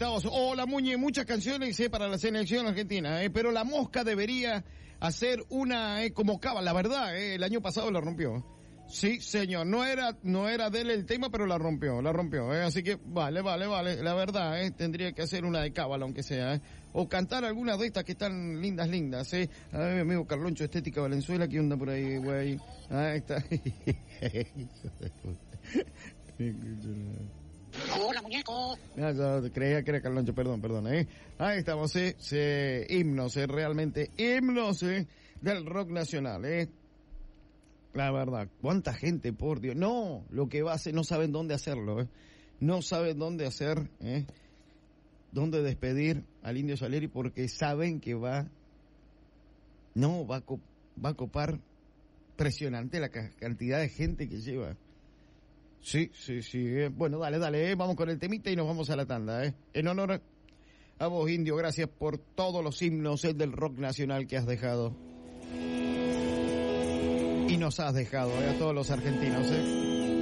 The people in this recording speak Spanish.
estamos. Hola, Muñe, muchas canciones para la selección argentina, pero la Mosca debería hacer una como Cava, la verdad, el año pasado la rompió. Sí, señor, no era de él el tema, pero la rompió, así que vale, la verdad, tendría que hacer una de Cábala, aunque sea, o cantar alguna de estas que están lindas, a ver, mi amigo Carloncho Estética Valenzuela, que anda por ahí, güey, ahí está. Hola, muñeco. Yo creía que era Carloncho, perdón, ahí estamos, himnos, realmente himnos, del rock nacional, La verdad, cuánta gente, por Dios. No, lo que va a hacer, no saben dónde hacerlo, No saben dónde hacer, dónde despedir al Indio Salieri, porque saben que va a copar impresionante la cantidad de gente que lleva. Sí. Bueno, dale, vamos con el temita y nos vamos a la tanda, En honor a vos, Indio, gracias por todos los himnos del rock nacional que has dejado. Y nos has dejado, a todos los argentinos,